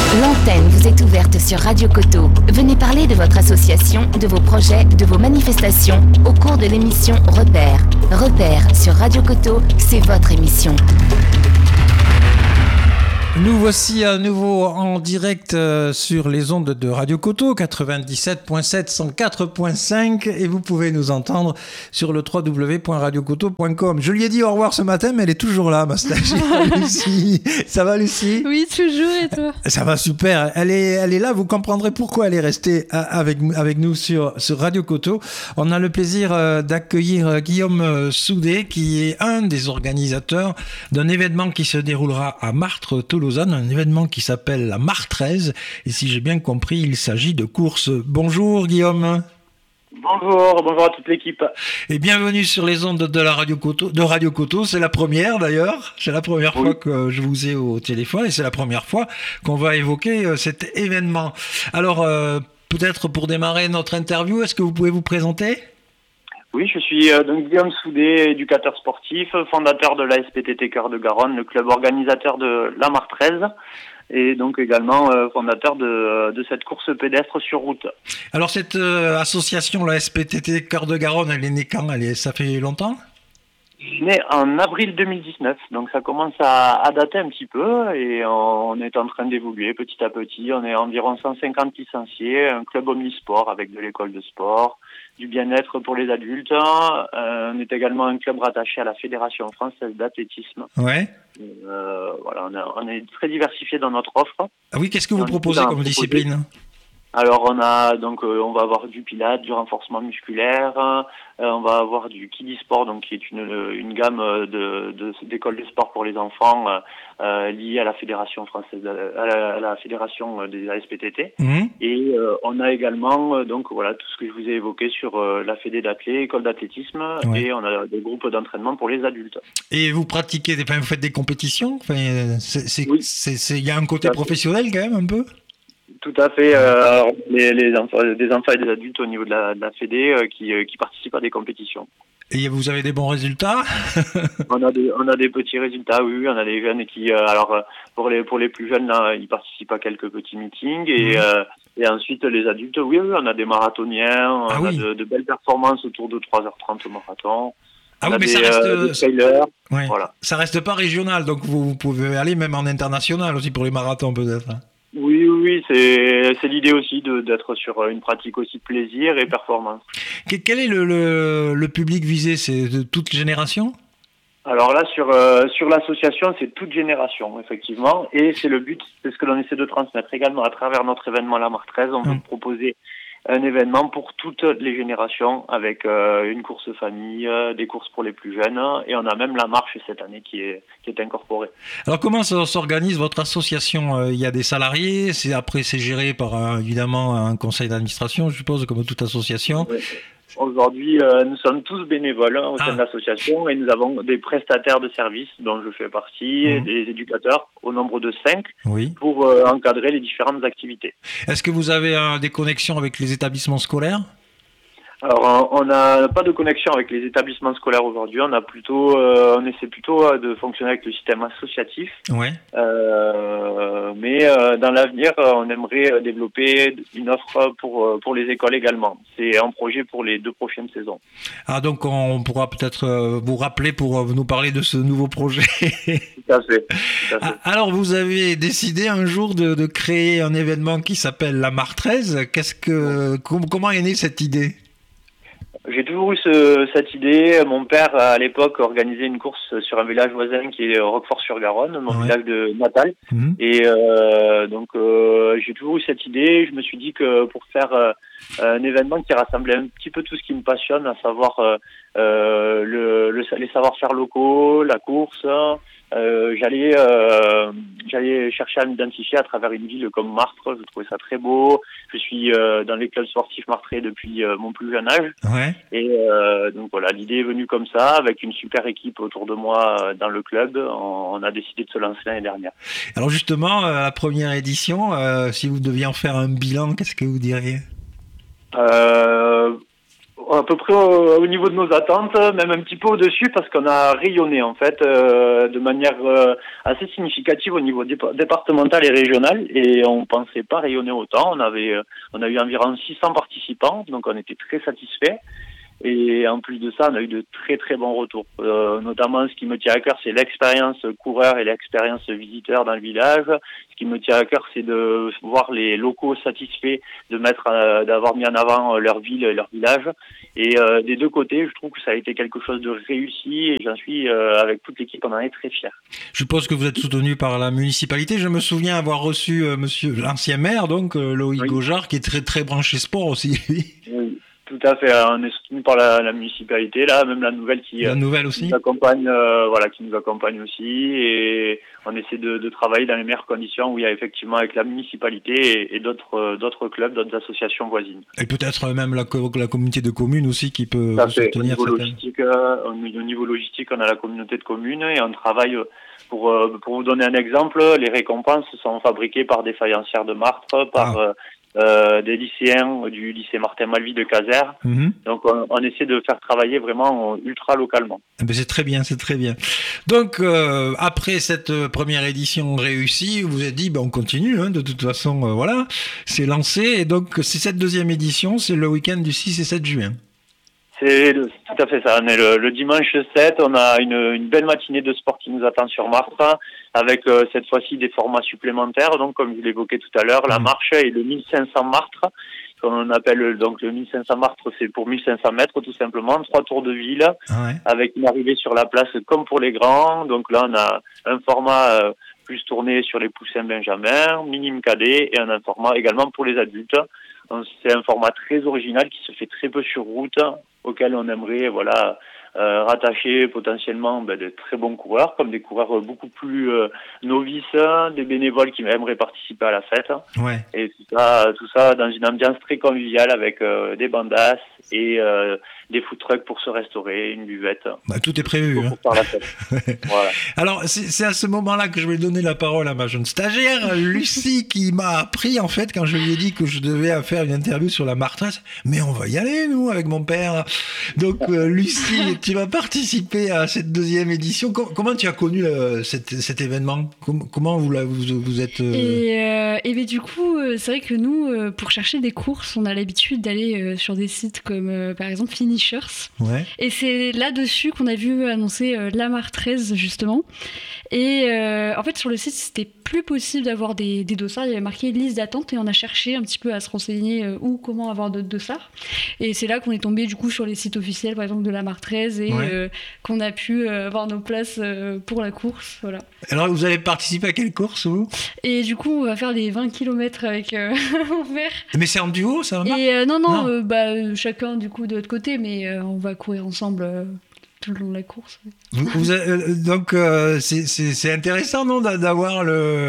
L'antenne vous est ouverte sur Radio Coteau. Venez parler de votre association, de vos projets, de vos manifestations au cours de l'émission Repère. Repère sur Radio Coteau, c'est votre émission. Nous voici à nouveau en direct sur les ondes de Radio Coteau, 97.7, 104.5, et vous pouvez nous entendre sur le www.radiocoteau.com. Je lui ai dit au revoir ce matin, mais elle est toujours là, ma stagiaire Lucie. Ça va, Lucie ? Oui, toujours, et toi ? Ça va super. Elle est là, vous comprendrez pourquoi elle est restée avec nous sur Radio Coteau. On a le plaisir d'accueillir Guillaume Soudé, qui est un des organisateurs d'un événement qui se déroulera à Martres-Tolosane, un événement qui s'appelle la Martraise, et si j'ai bien compris, il s'agit de courses. Bonjour Guillaume. Bonjour à toute l'équipe. Et bienvenue sur les ondes de Radio Coteau. C'est la première d'ailleurs. C'est la première fois que je vous ai au téléphone et c'est la première fois qu'on va évoquer cet événement. Alors, peut-être pour démarrer notre interview, est-ce que vous pouvez vous présenter ? Oui, je suis donc Guillaume Soudé, éducateur sportif, fondateur de la SPTT Cœur de Garonne, le club organisateur de la Martraise, et donc également fondateur de cette course pédestre sur route. Alors cette association, la SPTT Cœur de Garonne, elle est née quand ? Ça fait longtemps ? Né en avril 2019, donc ça commence à dater un petit peu et on est en train d'évoluer petit à petit. On est environ 150 licenciés, un club omnisport avec de l'école de sport, du bien-être pour les adultes. On est également un club rattaché à la Fédération française d'athlétisme. Ouais. Voilà, on est très diversifié dans notre offre. Ah oui, qu'est-ce que vous proposez comme discipline ? Alors on va avoir du pilates, du renforcement musculaire, on va avoir du kiddie sport, donc qui est une gamme d'écoles de sport pour les enfants liée à la fédération française, à la fédération des ASPTT. Et on a également donc voilà tout ce que je vous ai évoqué sur la fédé d'athlé, école d'athlétisme, et on a des groupes d'entraînement pour les adultes. Et vous vous faites des compétitions ? Il y a un côté professionnel quand même un peu ? Tout à fait. Alors, des enfants et des adultes au niveau de la fédé qui participent à des compétitions. Et vous avez des bons résultats ? On a des petits résultats, oui. On a des jeunes qui, pour les plus jeunes, là, ils participent à quelques petits meetings et ensuite les adultes, oui, on a des marathoniens, on a de belles performances autour de 3h30 au marathon. Ah oui, mais ça reste des trailers, voilà. Ça reste pas régional, donc vous pouvez aller même en international aussi pour les marathons peut-être. Oui, c'est l'idée aussi d'être sur une pratique aussi de plaisir et performance. Quel est le public visé ? C'est de toute génération ? Alors là, sur l'association, c'est toute génération, effectivement, et c'est le but, c'est ce que l'on essaie de transmettre également à travers notre événement La Martraise. On veut proposer un événement pour toutes les générations avec une course famille, des courses pour les plus jeunes, et on a même la marche cette année qui est incorporée. Alors comment ça s'organise votre association ? Il y a des salariés, c'est géré par évidemment un conseil d'administration, je suppose, comme toute association. Oui. Aujourd'hui, nous sommes tous bénévoles au sein de l'association et nous avons des prestataires de services dont je fais partie, des éducateurs au nombre de 5 pour encadrer les différentes activités. Est-ce que vous avez des connexions avec les établissements scolaires ? Alors, on n'a pas de connexion avec les établissements scolaires aujourd'hui. On essaie plutôt de fonctionner avec le système associatif. Ouais. Mais dans l'avenir, on aimerait développer une offre pour les écoles également. C'est un projet pour les 2 prochaines saisons. Ah, donc on pourra peut-être vous rappeler pour nous parler de ce nouveau projet. Tout à fait. Alors, vous avez décidé un jour de créer un événement qui s'appelle la Martraise. Comment est née cette idée ? J'ai toujours eu cette idée. Mon père, à l'époque, organisait une course sur un village voisin qui est Roquefort-sur-Garonne, mon village de natal. Et donc, j'ai toujours eu cette idée. Je me suis dit que pour faire un événement qui rassemblait un petit peu tout ce qui me passionne, à savoir les savoir-faire locaux, la course, j'allais chercher à m'identifier à travers une ville comme Martres. Je trouvais ça très beau. Je suis dans les clubs sportifs martrais depuis mon plus jeune âge. Ouais. Et donc voilà, l'idée est venue comme ça, avec une super équipe autour de moi dans le club. On a décidé de se lancer l'année dernière. Alors justement, la première édition, si vous deviez en faire un bilan, qu'est-ce que vous diriez ? à peu près au niveau de nos attentes, même un petit peu au-dessus, parce qu'on a rayonné en fait de manière assez significative au niveau départemental et régional, et on pensait pas rayonner autant. On a eu environ 600 participants, donc on était très satisfaits. Et en plus de ça, on a eu de très très bons retours. Notamment, ce qui me tient à cœur, c'est l'expérience coureur et l'expérience visiteur dans le village. Ce qui me tient à cœur, c'est de voir les locaux satisfaits d'avoir mis en avant leur ville et leur village. Et des deux côtés, je trouve que ça a été quelque chose de réussi, et j'en suis, avec toute l'équipe, on en est très fiers. Je suppose que vous êtes soutenu par la municipalité. Je me souviens avoir reçu monsieur l'ancien maire, donc Loïc Gaujard, qui est très très branché sport aussi. Oui. Tout à fait, on est soutenu par la municipalité, là, même la nouvelle qui nous accompagne, qui nous accompagne aussi, et on essaie de travailler dans les meilleures conditions, où il y a effectivement avec la municipalité et d'autres clubs, d'autres associations voisines. Et peut-être même la communauté de communes aussi qui peut vous soutenir. Au niveau logistique, on a la communauté de communes, et on travaille pour vous donner un exemple, les récompenses sont fabriquées par des faïencières de Martre, des lycéens du lycée Martin Malvy de Caser. Donc on essaie de faire travailler vraiment ultra localement. C'est très bien, c'est très bien. Donc après cette première édition réussie, vous vous êtes dit on continue, de toute façon, voilà, c'est lancé, et donc c'est cette deuxième édition, c'est le week-end du 6 et 7 juin. C'est tout à fait ça. On est le dimanche 7, on a une belle matinée de sport qui nous attend sur Martre, avec cette fois-ci des formats supplémentaires. Donc, comme je l'évoquais tout à l'heure, la marche et le 1500 Martre, qu'on appelle donc le 1500 Martre, c'est pour 1500 mètres tout simplement, 3 tours de ville, avec une arrivée sur la place comme pour les grands. Donc là, on a un format plus tourné sur les poussins benjamins, minime cadet, et un format également pour les adultes. Donc, c'est un format très original qui se fait très peu sur route, auquel on aimerait rattacher potentiellement de très bons coureurs, comme des coureurs beaucoup plus novices, des bénévoles qui aimeraient participer à la fête. Ouais. Et tout ça dans une ambiance très conviviale, avec des bandasses et des food trucks pour se restaurer, une buvette. Tout est prévu. Pour faire la fête. Voilà. Alors, c'est à ce moment-là que je vais donner la parole à ma jeune stagiaire, Lucie, qui m'a appris, en fait, quand je lui ai dit que je devais faire une interview sur la Martraise, mais on va y aller, nous, avec mon père. Donc, Lucie, tu vas participer à cette deuxième édition. Comment tu as connu cet événement ? Comment vous êtes... Et bien, du coup, c'est vrai que nous, pour chercher des courses, on a l'habitude d'aller sur des sites comme, par exemple, Finishers. Ouais. Et c'est là-dessus qu'on a vu annoncer la Martraise, justement. Et en fait, sur le site, c'était plus possible d'avoir des dossards. Il y avait marqué liste d'attente, et on a cherché un petit peu à se renseigner comment avoir de dossards. Et c'est là qu'on est tombé, du coup, sur les sites officiels, par exemple, de la Martraise, et qu'on a pu avoir nos places pour la course. Voilà. Alors, vous allez participer à quelle course, vous ? Et du coup, on va faire les 20 km avec mon père. Mais c'est en duo, ça va ? Et chacun, du coup, de l'autre côté, mais on va courir ensemble tout le long de la course. Donc, c'est intéressant, non, d'avoir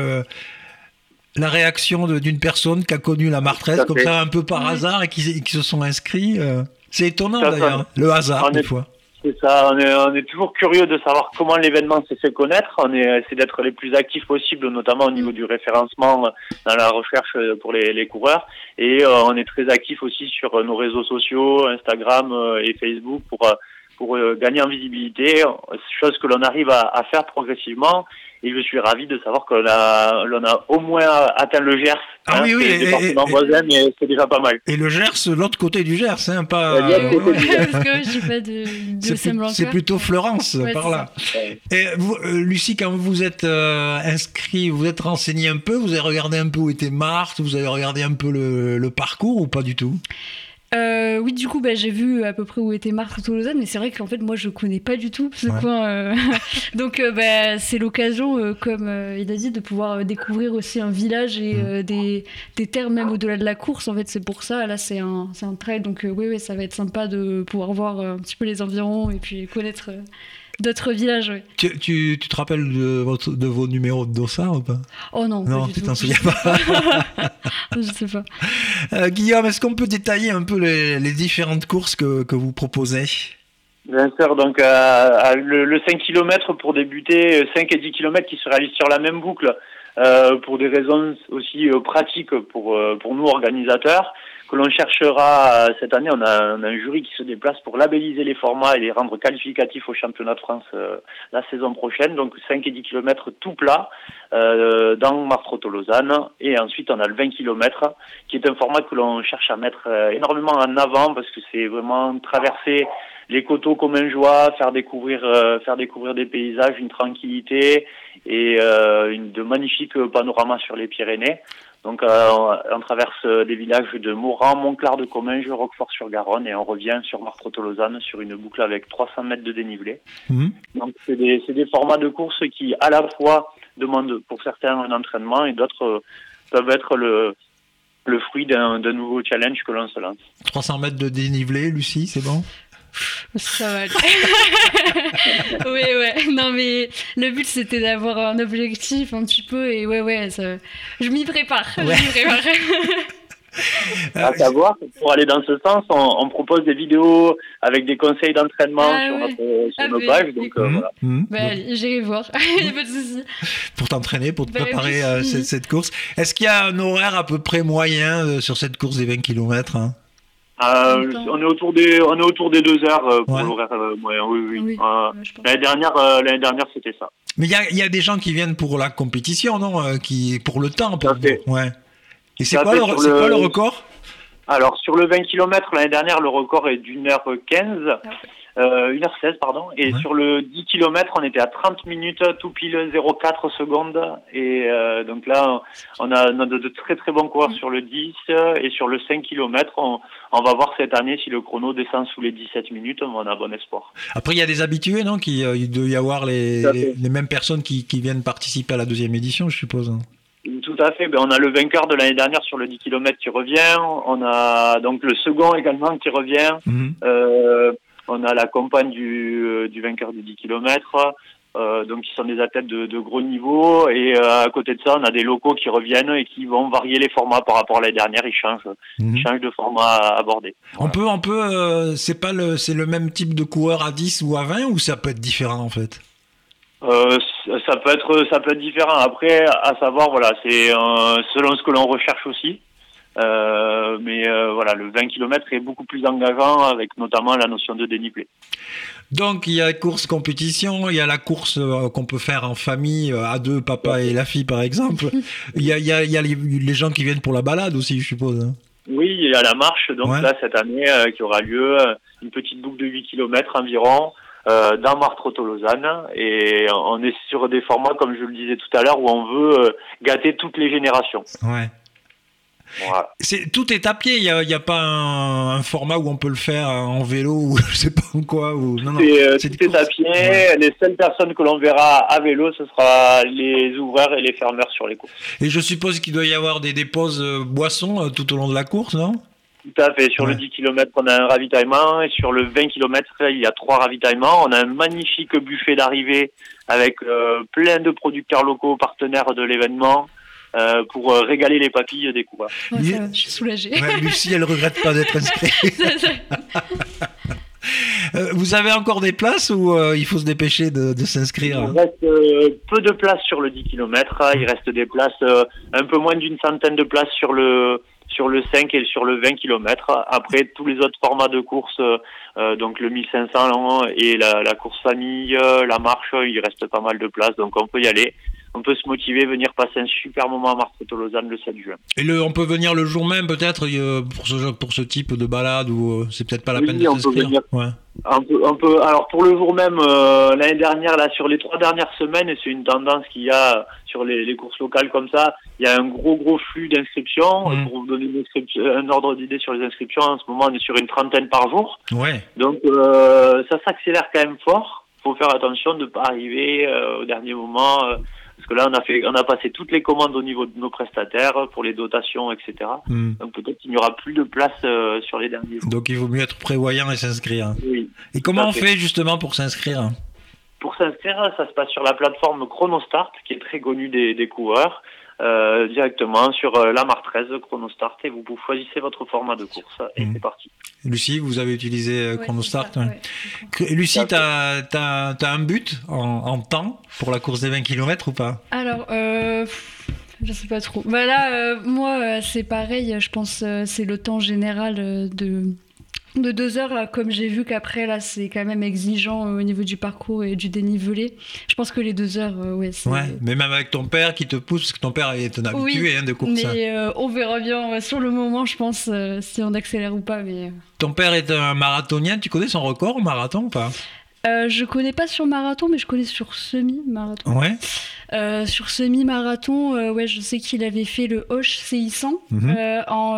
la réaction d'une personne qui a connu la Martraise, comme ça, un peu par hasard, et qui se sont inscrits. C'est étonnant, d'ailleurs, le hasard, des fois. C'est ça, on est toujours curieux de savoir comment l'événement s'est fait connaître. On essaie d'être les plus actifs possibles, notamment au niveau du référencement dans la recherche pour les coureurs. Et on est très actifs aussi sur nos réseaux sociaux, Instagram et Facebook, pour gagner en visibilité, chose que l'on arrive à faire progressivement. Et je suis ravi de savoir qu'on a au moins atteint le Gers. Ah oui, c'est département voisin, mais c'est déjà pas mal. Et le Gers, l'autre côté du Gers, pas... Parce que je suis pas de Saint-Blanc. C'est plutôt Florence, par là. Et vous, Lucie, quand vous vous êtes inscrit, vous êtes renseigné un peu, vous avez regardé un peu où était Marthe, vous avez regardé un peu le parcours, ou pas du tout ? Oui, du coup, j'ai vu à peu près où était Martre Tolosane, mais c'est vrai qu'en fait, moi, je connais pas du tout ce coin. Donc, c'est l'occasion, comme il a dit, de pouvoir découvrir aussi un village et des terres même au-delà de la course. En fait, c'est pour ça. Là, c'est un trail, donc oui, ça va être sympa de pouvoir voir un petit peu les environs et puis connaître d'autres villages. Oui. Tu te rappelles de vos numéros de dossard ou pas ? Oh non, tu t'en souviens pas. Je sais pas. Guillaume, est-ce qu'on peut détailler un peu les différentes courses que vous proposez ? Bien sûr, donc le 5 km pour débuter, 5 et 10 km qui se réalisent sur la même boucle, pour des raisons aussi pratiques pour nous organisateurs. que l'on cherchera cette année. On a un jury qui se déplace pour labelliser les formats et les rendre qualificatifs au championnat de France la saison prochaine. Donc 5 et 10 km tout plat dans Martres-Lausanne. Et ensuite on a le 20 km qui est un format que l'on cherche à mettre énormément en avant parce que c'est vraiment traverser les coteaux comme un joie, faire découvrir des paysages, une tranquillité et de magnifiques panoramas sur les Pyrénées. Donc on traverse des villages de Moran, Montclar de Comminges, Roquefort-sur-Garonne et on revient sur Martres-Lausanne sur une boucle avec 300 mètres de dénivelé. Donc c'est des formats de course qui à la fois demandent pour certains un entraînement et d'autres peuvent être le fruit d'un nouveau challenge que l'on se lance. 300 mètres de dénivelé, Lucie, c'est bon ? Ça va aller. Ouais. Non, mais le but, c'était d'avoir un objectif un petit peu. Et je m'y prépare. À savoir, pour aller dans ce sens, on propose des vidéos avec des conseils d'entraînement sur nos pages. Donc, voilà. Allez, j'irai voir. Il n'y a pas de souci. Pour t'entraîner, pour te préparer cette course. Est-ce qu'il y a un horaire à peu près moyen sur cette course des 20 km on est autour des 2 heures pour l'horaire moyen. Oui. L'année dernière, c'était ça. Mais il y a des gens qui viennent pour la compétition, non pour le temps. Ouais. Et c'est quoi le record ? Alors, sur le 20 km, l'année dernière, le record est d'1h15. 1h16, pardon. Et sur le 10 km, on était à 30 minutes, tout pile 0,4 secondes. Et donc là, on a de très très bons coureurs sur le 10. Et sur le 5 km, on va voir cette année si le chrono descend sous les 17 minutes. On a bon espoir. Après, il y a des habitués, non ? Il doit y avoir les mêmes personnes qui viennent participer à la deuxième édition, je suppose. Tout à fait. On a le vainqueur de l'année dernière sur le 10 km qui revient. On a donc le second également qui revient. On a la compagne du vainqueur du 10 km, donc qui sont des athlètes de gros niveau. Et à côté de ça, on a des locaux qui reviennent et qui vont varier les formats par rapport à l'année dernière. Ils changent de format abordé. Voilà. On peut, c'est le même type de coureur à 10 ou à 20 ou ça peut être différent en fait? Ça peut être différent. Après, à savoir, voilà, c'est selon ce que l'on recherche aussi. Mais le 20 km est beaucoup plus engageant avec notamment la notion de dénivelé. Donc il y a la course compétition, il y a la course qu'on peut faire en famille, à deux, papa et la fille par exemple. Il y a les gens qui viennent pour la balade aussi, je suppose. Hein. Oui, il y a la marche, donc là cette année qui aura lieu, une petite boucle de 8 km environ. Dans Martres-Lausanne et on est sur des formats comme je le disais tout à l'heure où on veut gâter toutes les générations. Ouais. Voilà. Tout est à pied, il y a pas un format où on peut le faire en vélo ou je sais pas quoi ou non, c'est à pied. Ouais. Les seules personnes que l'on verra à vélo, ce sera les ouvreurs et les fermeurs sur les courses. Et je suppose qu'il doit y avoir des pauses boissons tout au long de la course, non? Tout à fait. Sur le 10 km, on a un ravitaillement et sur le 20 km, il y a 3 ravitaillements. On a un magnifique buffet d'arrivée avec plein de producteurs locaux, partenaires de l'événement. Pour régaler les papilles des coureurs. Ouais, ça va, je suis soulagée. Lucie, elle regrette pas d'être inscrite. Vous avez encore des places ou il faut se dépêcher de s'inscrire? Il reste peu de places sur le 10 km. Il reste des places, un peu moins d'une centaine de places sur le 5 et sur le 20 km. Après, tous les autres formats de course, donc le 1500 et la course famille, la marche, il reste pas mal de places, donc on peut y aller. On peut se motiver, venir passer un super moment à Martres-Lausanne le 7 juin. Et on peut venir le jour même peut-être pour ce type de balade ou c'est peut-être pas la peine de s'inscrire. On peut. Alors pour le jour même, l'année dernière, là sur les 3 dernières semaines, et c'est une tendance qu'il y a sur les courses locales comme ça, il y a un gros flux d'inscriptions. Pour vous donner un ordre d'idée sur les inscriptions, en ce moment on est sur une 30aine par jour. Ouais. Donc ça s'accélère quand même fort. Faut faire attention de ne pas arriver au dernier moment. Parce que là, on a passé toutes les commandes au niveau de nos prestataires pour les dotations, etc. Donc peut-être qu'il n'y aura plus de place sur les derniers jours. Donc il vaut mieux être prévoyant et s'inscrire. Oui. Et comment on fait justement pour s'inscrire? Pour s'inscrire, ça se passe sur la plateforme Chronostart, qui est très connue des coureurs. Directement sur la Martres Chronostart et vous choisissez votre format de course et c'est parti. Lucie, vous avez utilisé Chronostart. Lucie, t'as un but en temps pour la course des 20 km ou pas? Alors, Je sais pas trop. Bah là, moi, c'est pareil. Je pense c'est le temps général de 2 heures. Là, comme j'ai vu qu'après, là, c'est quand même exigeant au niveau du parcours et du dénivelé. Je pense que les 2 heures, c'est... Ouais, mais même avec ton père qui te pousse, parce que ton père est un habitué de course. Mais on verra bien sur le moment, je pense, si on accélère ou pas. Mais... Ton père est un marathonien. Tu connais son record au marathon ou pas? Je connais pas sur marathon, mais je connais sur semi-marathon. Ouais. Sur semi-marathon, je sais qu'il avait fait le Hoche CI100 en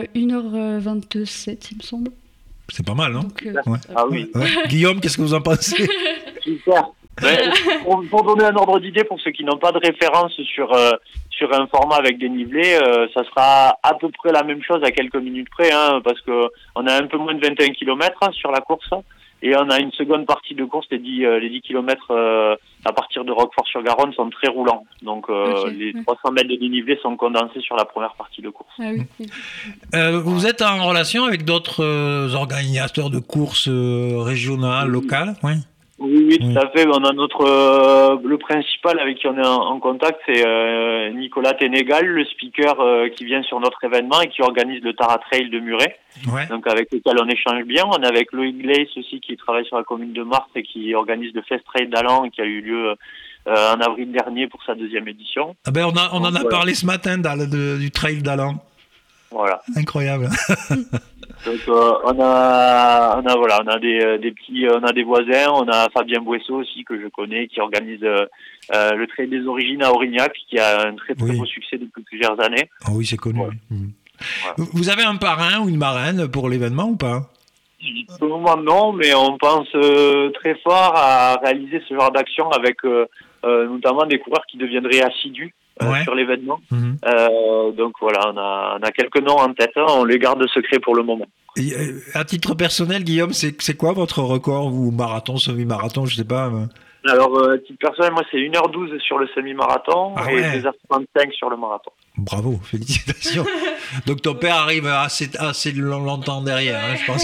1h27, il me semble. C'est pas mal, non? Donc, ouais. Ah oui. Ouais. Guillaume, qu'est-ce que vous en pensez? Super. Pour donner un ordre d'idée, pour ceux qui n'ont pas de référence sur un format avec dénivelé, ça sera à peu près la même chose à quelques minutes près, parce que on a un peu moins de 21 km sur la course. Et on a une seconde partie de course, les 10 km à partir de Roquefort-sur-Garonne sont très roulants. Donc les 300 mètres de dénivelé sont condensés sur la première partie de course. Ah oui. Vous êtes en relation avec d'autres organisateurs de courses régionales, locales? Oui. Oui, tout à fait. On a le principal avec qui on est en contact, c'est Nicolas Ténégal, le speaker qui vient sur notre événement et qui organise le Tara Trail de Muret. Ouais. Donc avec lequel on échange bien. On est avec Loïc Glace aussi qui travaille sur la commune de Marthe et qui organise le Fest Trail d'Allan qui a eu lieu en avril dernier pour sa 2e édition. Ah ben on en a parlé ce matin du Trail d'Allan. Voilà. Incroyable. Donc on a des petits, on a des voisins, on a Fabien Bouesso aussi que je connais qui organise le Trail des Origines à Aurignac qui a un très beau succès depuis plusieurs années. Ah oui, c'est connu. Ouais. Voilà. Vous avez un parrain ou une marraine pour l'événement ou pas? Pour le moment non, mais on pense très fort à réaliser ce genre d'action avec notamment des coureurs qui deviendraient assidus sur l'événement. Donc voilà, on a quelques noms en tête, on les garde secrets pour le moment. Et, à titre personnel, Guillaume, c'est quoi votre record, vous, marathon, semi-marathon, je sais pas Alors, titre personnel, moi c'est 1h12 sur le semi-marathon et 2h35 sur le marathon. Bravo, félicitations. Donc ton père arrive assez longtemps derrière, je pense.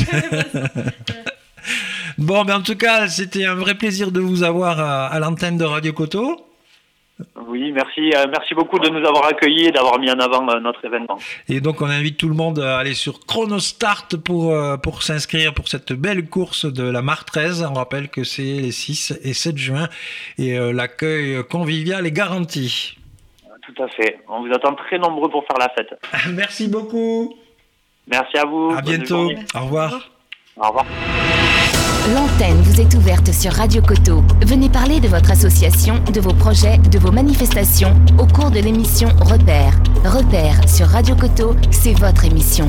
Bon, en tout cas, c'était un vrai plaisir de vous avoir à l'antenne de Radio Coteau. Oui, merci beaucoup de nous avoir accueillis et d'avoir mis en avant notre événement. Et donc on invite tout le monde à aller sur Chronostart pour s'inscrire pour cette belle course de la Mare 13. On rappelle que c'est les 6 et 7 juin et l'accueil convivial est garanti. Tout à fait. On vous attend très nombreux pour faire la fête. Merci beaucoup. Merci à vous. À bientôt. Au revoir. Au revoir. L'antenne vous est ouverte sur Radio Coteau. Venez parler de votre association, de vos projets, de vos manifestations au cours de l'émission Repère. Repère sur Radio Coteau, c'est votre émission.